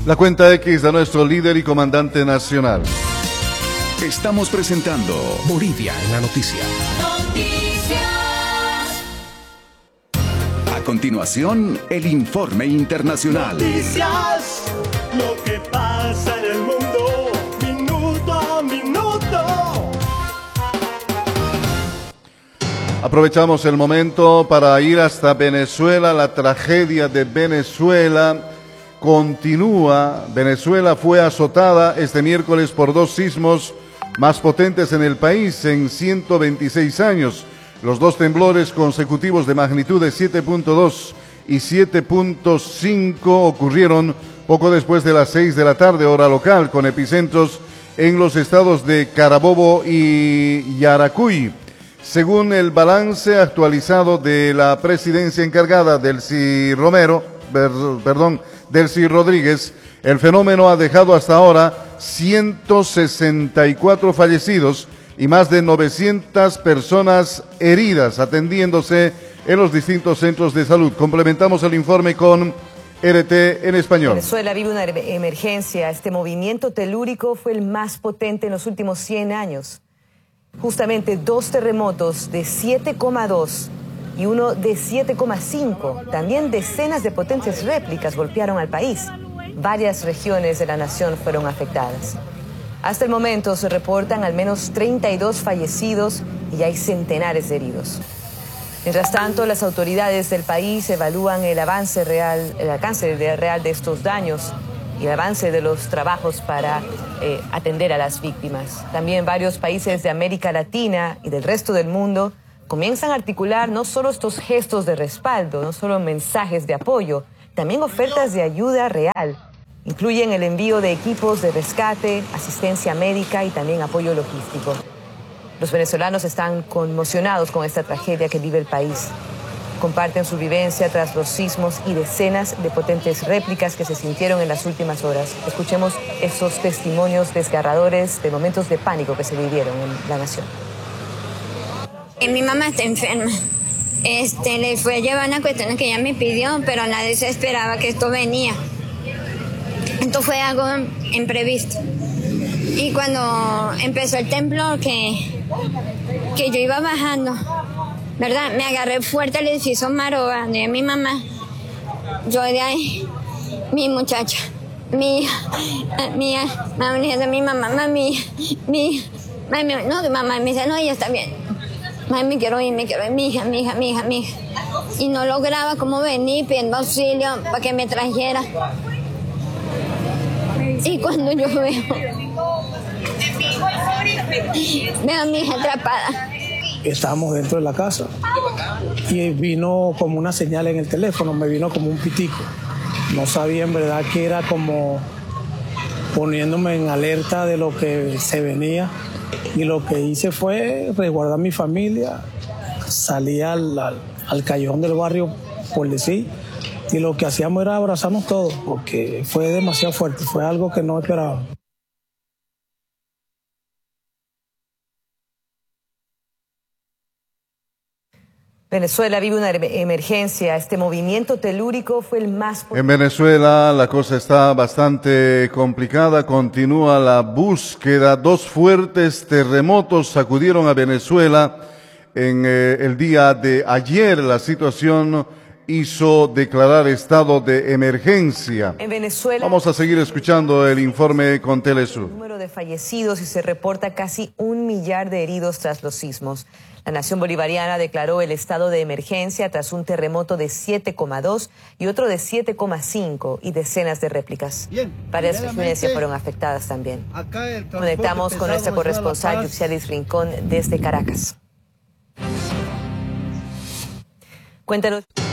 La cuenta X de nuestro líder y comandante nacional. Estamos presentando Bolivia en la noticia. A continuación, el informe internacional. Noticias, lo que pasa en el mundo, minuto a minuto. Aprovechamos el momento para ir hasta Venezuela. La tragedia de Venezuela continúa. Venezuela fue azotada este miércoles por dos sismos más potentes en el país en 126 años. Los dos temblores consecutivos de magnitud de 7.2 y 7.5 ocurrieron poco después de las 6 de la tarde, hora local, con epicentros en los estados de Carabobo y Yaracuy. Según el balance actualizado de la presidencia encargada, Delcy Rodríguez, el fenómeno ha dejado hasta ahora 164 fallecidos y más de 900 personas heridas, atendiéndose en los distintos centros de salud. Complementamos el informe con RT en español. Venezuela vive una emergencia. Este movimiento telúrico fue el más potente en los últimos 100 años. Justamente dos terremotos de 7,2 y uno de 7,5. También decenas de potentes réplicas golpearon al país. Varias regiones de la nación fueron afectadas. Hasta el momento se reportan al menos 32 fallecidos y hay centenares de heridos. Mientras tanto, las autoridades del país evalúan el alcance real de estos daños y el avance de los trabajos para atender a las víctimas. También varios países de América Latina y del resto del mundo comienzan a articular no solo estos gestos de respaldo, no solo mensajes de apoyo, también ofertas de ayuda real. Incluyen el envío de equipos de rescate, asistencia médica y también apoyo logístico. Los venezolanos están conmocionados con esta tragedia que vive el país. Comparten su vivencia tras los sismos y decenas de potentes réplicas que se sintieron en las últimas horas. Escuchemos esos testimonios desgarradores de momentos de pánico que se vivieron en la nación. Mi mamá está enferma. Le fue a llevar una cuestión que ella me pidió, pero nadie se esperaba que esto venía. Esto fue algo imprevisto. Y cuando empezó el temblor, que yo iba bajando, ¿verdad? Me agarré fuerte al edificio Maroba, de mi mamá. Yo de ahí, mi muchacha, mi mamá, mami, no, que mamá me dice, no, ella está bien. Mami, me quiero ir, mi hija. Y no lograba como venir pidiendo auxilio para que me trajera. Y cuando yo veo a mi hija atrapada. Estábamos dentro de la casa y vino como una señal en el teléfono, me vino como un pitico. No sabía en verdad que era, como poniéndome en alerta de lo que se venía. Y lo que hice fue resguardar a mi familia, salí al callejón del barrio, por decir, y lo que hacíamos era abrazarnos todos, porque fue demasiado fuerte, fue algo que no esperaba. Venezuela vive una emergencia. Este movimiento telúrico fue el más potente. En Venezuela la cosa está bastante complicada. Continúa la búsqueda. Dos fuertes terremotos sacudieron a Venezuela en el día de ayer. La situación hizo declarar estado de emergencia. En Venezuela vamos a seguir escuchando el informe con Telesur. El número de fallecidos y se reporta casi 1 millar de heridos tras los sismos. La nación bolivariana declaró el estado de emergencia tras un terremoto de 7,2 y otro de 7,5 y decenas de réplicas. Varias regiones fueron afectadas también. Conectamos con nuestra corresponsal Yuxialis Rincón desde Caracas. Cuéntanos.